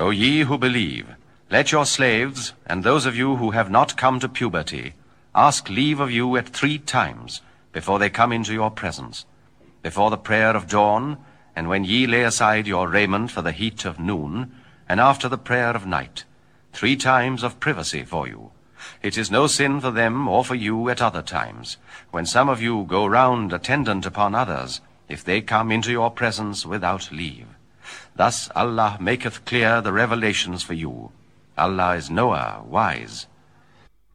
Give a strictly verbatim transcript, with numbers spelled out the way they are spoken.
O ye who believe, let your slaves, and those of you who have not come to puberty, ask leave of you at three times, before they come into your presence, before the prayer of dawn, and when ye lay aside your raiment for the heat of noon, and after the prayer of night, three times of privacy for you. It is no sin for them or for you at other times, when some of you go round attendant upon others, if they come into your presence without leave. Thus Allah maketh clear the revelations for you. Allah is knower, wise.